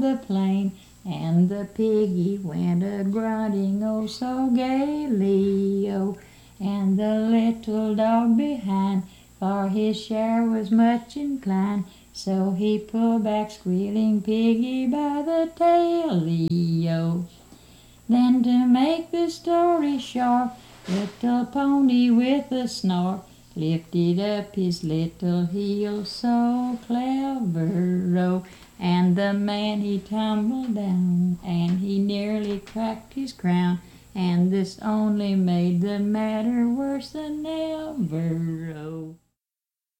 the plain, and the piggy went a-grunting oh so gaily, oh, and the little dog behind for his share was much inclined, so he pulled back squealing piggy by the tail, oh. Then to make the story short, little pony with a snort lifted up his little heels so clever, oh, and the man he tumbled down, and he nearly cracked his crown, and this only made the matter worse than ever, oh.